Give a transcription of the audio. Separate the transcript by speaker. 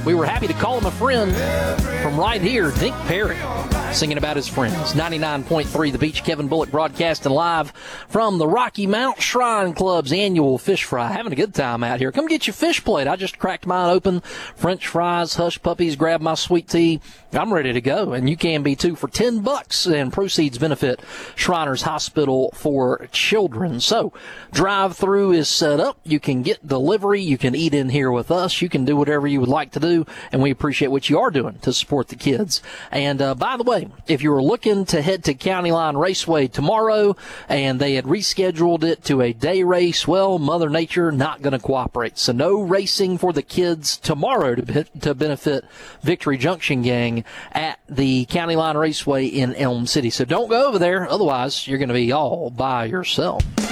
Speaker 1: We were happy to call him a friend from right here, Dink Perry, singing about his friends. 99.3 The Beach, Kevin Bullock broadcasting live from the Rocky Mount Shrine Club's annual fish fry. Having a good time out here. Come get your fish plate. I just cracked mine open. French fries, hush puppies, grab my sweet tea. I'm ready to go, and you can be too for $10, and proceeds benefit Shriners Hospital for Children. So, drive-through is set up. You can get delivery. You can eat in here with us. You can do whatever you would like to do, and we appreciate what you are doing to support the kids. And by the way, if you were looking to head to County Line Raceway tomorrow and they had rescheduled it to a day race, well, Mother Nature not going to cooperate. So no racing for the kids tomorrow to benefit Victory Junction Gang at the County Line Raceway in Elm City. So don't go over there. Otherwise, you're going to be all by yourself.